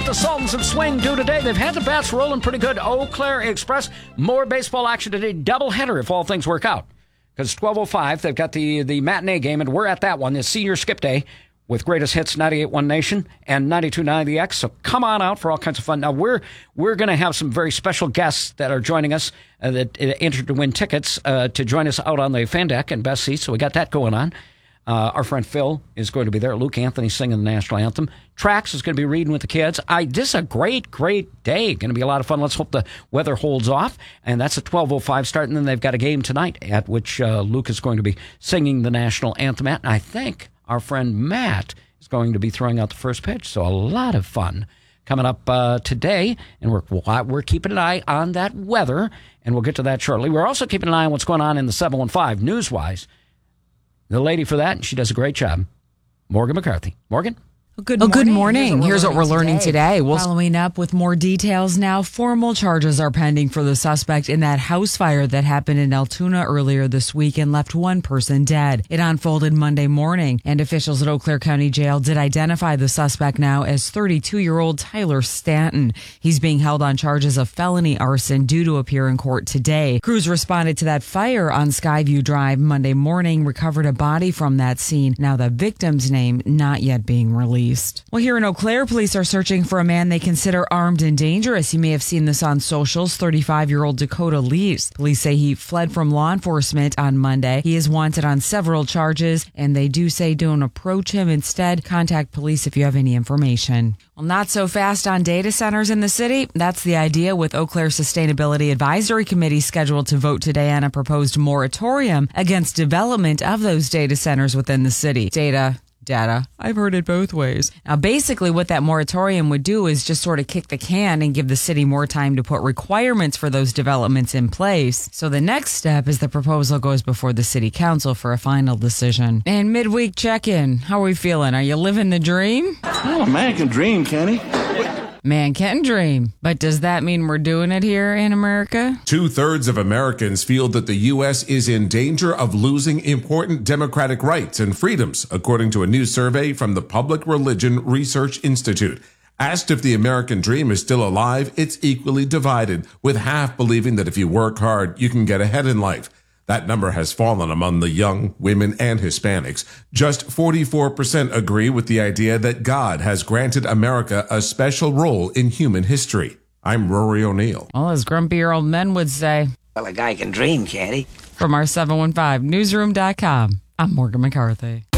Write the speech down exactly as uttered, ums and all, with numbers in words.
the Sultans of Swing do today? They've had the bats rolling pretty good. Eau Claire Express, more baseball action today. Doubleheader if all things work out. Because twelve oh five, they've got the, the matinee game, and we're at that one, the Senior Skip Day, with Greatest Hits ninety-eight point one Nation and ninety-two point nine The X. So come on out for all kinds of fun. Now, we're we're going to have some very special guests that are joining us uh, that uh, entered to win tickets uh, to join us out on the fan deck and best seats. So we got that going on. Uh, our friend Phil is going to be there. Luke Anthony singing the national anthem. Trax is going to be reading with the kids. I This is a great, great day. Going to be a lot of fun. Let's hope the weather holds off. And that's a twelve oh five start. And then they've got a game tonight at which uh, Luke is going to be singing the national anthem at. And I think our friend Matt is going to be throwing out the first pitch. So a lot of fun coming up uh, today. And we're, we're keeping an eye on that weather. And we'll get to that shortly. We're also keeping an eye on what's going on in the seven one five news-wise. The lady for that, and she does a great job, Morgan McCarthy. Morgan? Good morning. Oh, good morning. Here's what we're learning today. We'll Following up with more details now, formal charges are pending for the suspect in that house fire that happened in Altoona earlier this week and left one person dead. It unfolded Monday morning, and officials at Eau Claire County Jail did identify the suspect now as thirty-two-year-old Tyler Stanton. He's being held on charges of felony arson due to appear in court today. Crews responded to that fire on Skyview Drive Monday morning, recovered a body from that scene. Now the victim's name not yet being released. Well, here in Eau Claire, police are searching for a man they consider armed and dangerous. You may have seen this on socials. thirty-five-year-old Dakota Lees. Police say he fled from law enforcement on Monday. He is wanted on several charges, and they do say don't approach him. Instead, contact police if you have any information. Well, not so fast on data centers in the city. That's the idea, with Eau Claire Sustainability Advisory Committee scheduled to vote today on a proposed moratorium against development of those data centers within the city. Data. Data. I've heard it both ways. Now, basically what that moratorium would do is just sort of kick the can and give the city more time to put requirements for those developments in place. So the next step is the proposal goes before the city council for a final decision. And midweek check-in. How are we feeling? Are you living the dream? Oh, a man can dream, can he? Man can dream. But does that mean we're doing it here in America? Two-thirds of Americans feel that the U S is in danger of losing important democratic rights and freedoms, according to a new survey from the Public Religion Research Institute. Asked if the American dream is still alive, it's equally divided, with half believing that if you work hard, you can get ahead in life. That number has fallen among the young, women, and Hispanics. Just forty-four percent agree with the idea that God has granted America a special role in human history. I'm Rory O'Neill. Well, as grumpier old men would say. Well, a guy can dream, can't he? From our seven one five newsroom dot com, I'm Morgan McCarthy.